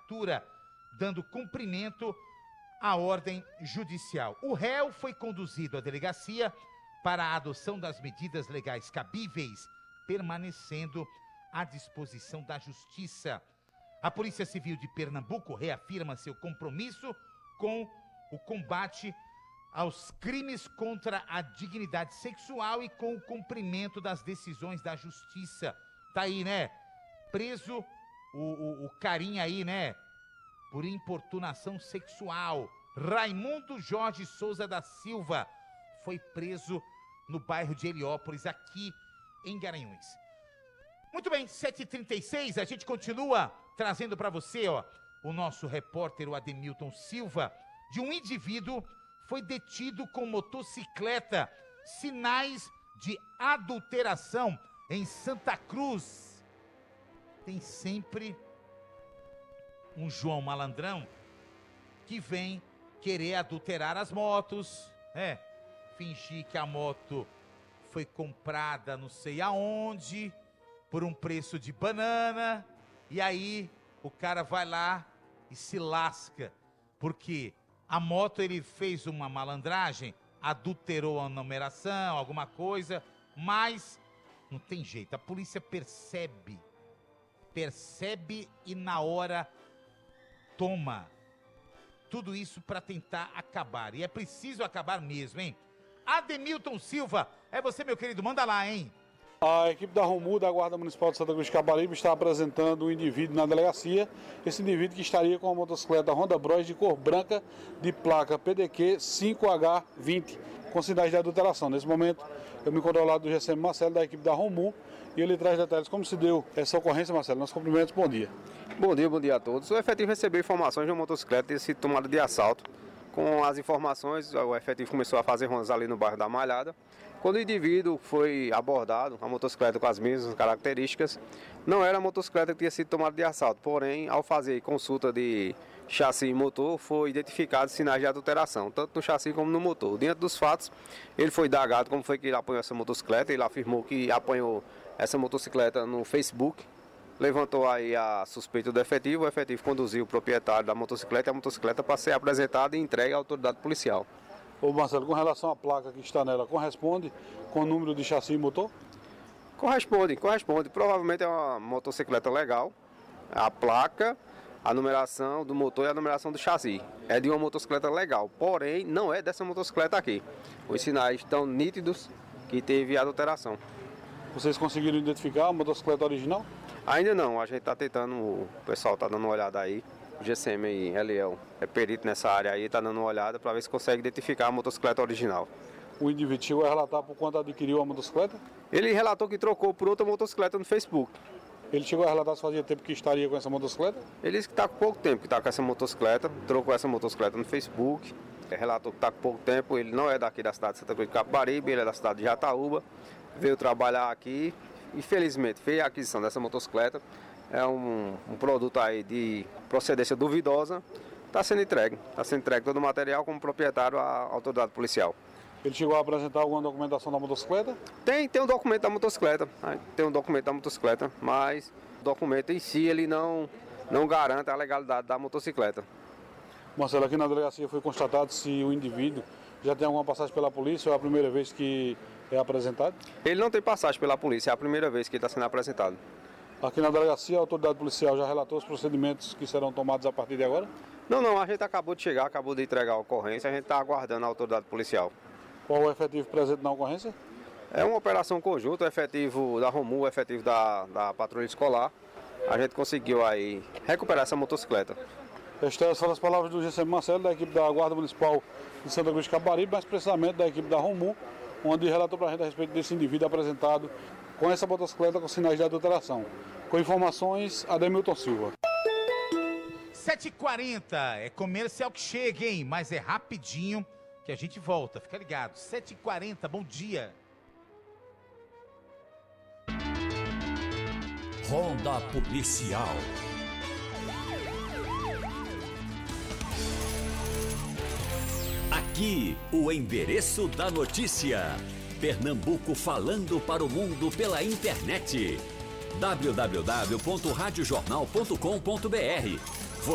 viatura, dando cumprimento à ordem judicial. O réu foi conduzido à delegacia para a adoção das medidas legais cabíveis, permanecendo à disposição da Justiça. A Polícia Civil de Pernambuco reafirma seu compromisso com o combate aos crimes contra a dignidade sexual e com o cumprimento das decisões da Justiça. Tá aí, né? Preso o carinha aí, né? Por importunação sexual. Raimundo Jorge Souza da Silva foi preso no bairro de Heliópolis, aqui em Garanhuns. Muito bem, 7h36, a gente continua trazendo para você, o nosso repórter, o Ademilton Silva, de um indivíduo foi detido com motocicleta, sinais de adulteração em Santa Cruz. Tem sempre um João Malandrão que vem querer adulterar as motos, fingir que a moto foi comprada não sei aonde, por um preço de banana, e aí o cara vai lá e se lasca, porque a moto ele fez uma malandragem, adulterou a numeração, alguma coisa, mas não tem jeito, a polícia percebe e na hora toma tudo isso para tentar acabar, e é preciso acabar mesmo, hein? Ademilton Silva, é você, meu querido, manda lá, hein? A equipe da ROMU, da Guarda Municipal de Santa Cruz de Caparibe, está apresentando um indivíduo na delegacia. Esse indivíduo que estaria com a motocicleta Honda Bros de cor branca, de placa PDQ 5H20, com sinais de adulteração. Nesse momento, eu me encontro ao lado do GCM Marcelo, da equipe da ROMU, e ele traz detalhes como se deu essa ocorrência, Marcelo. Nossos cumprimentos, bom dia. Bom dia a todos. O efetivo recebeu informações de uma motocicleta ter sido tomada de assalto. Com as informações, o efetivo começou a fazer rondas ali no bairro da Malhada. Quando o indivíduo foi abordado, a motocicleta com as mesmas características, não era a motocicleta que tinha sido tomada de assalto, porém, ao fazer consulta de chassi e motor, foi identificado sinais de adulteração, tanto no chassi como no motor. Diante dos fatos, ele foi indagado como foi que ele apanhou essa motocicleta. Ele afirmou que apanhou essa motocicleta no Facebook, levantou aí a suspeita do efetivo. O efetivo conduziu o proprietário da motocicleta e a motocicleta para ser apresentada e entregue à autoridade policial. Ô Marcelo, com relação à placa que está nela, corresponde com o número de chassi e motor? Corresponde. Provavelmente é uma motocicleta legal. A placa, a numeração do motor e a numeração do chassi. É de uma motocicleta legal, porém não é dessa motocicleta aqui. Os sinais estão nítidos que teve adulteração. Vocês conseguiram identificar a motocicleta original? Ainda não, a gente está tentando, o pessoal está dando uma olhada aí. O GCM aí, Eliel, é perito nessa área aí, está dando uma olhada para ver se consegue identificar a motocicleta original. O indivíduo chegou a relatar por quanto adquiriu a motocicleta? Ele relatou que trocou por outra motocicleta no Facebook. Ele chegou a relatar se fazia tempo que estaria com essa motocicleta? Ele disse que está com pouco tempo que está com essa motocicleta, trocou essa motocicleta no Facebook. Ele relatou que está com pouco tempo, ele não é daqui da cidade de Santa Cruz de Caparibe, ele é da cidade de Jataúba, veio trabalhar aqui. Infelizmente, fez a aquisição dessa motocicleta. É um produto aí de procedência duvidosa. Está sendo entregue todo o material como proprietário à autoridade policial. Ele chegou a apresentar alguma documentação da motocicleta? Tem um documento da motocicleta. Mas o documento em si ele não garante a legalidade da motocicleta. Marcelo, aqui na delegacia foi constatado se o indivíduo já tem alguma passagem pela polícia ou é a primeira vez que é apresentado? Ele não tem passagem pela polícia, é a primeira vez que ele está sendo apresentado. Aqui na delegacia, a autoridade policial já relatou os procedimentos que serão tomados a partir de agora? Não, a gente acabou de chegar, acabou de entregar a ocorrência, a gente está aguardando a autoridade policial. Qual o efetivo presente na ocorrência? É uma operação conjunta, o efetivo da ROMU, o efetivo da patrulha escolar. A gente conseguiu aí recuperar essa motocicleta. Estas foram as palavras do GCM Marcelo, da equipe da Guarda Municipal de Santa Cruz de Caparibe, mais precisamente da equipe da ROMU, onde relatou para a gente a respeito desse indivíduo apresentado com essa motocicleta com sinais de adulteração. Com informações, Ademilton Silva. 7h40, é comercial que chega, hein? Mas é rapidinho que a gente volta, fica ligado. 7h40, bom dia. Ronda Policial. Aqui, o endereço da notícia. Pernambuco falando para o mundo pela internet. www.radiojornal.com.br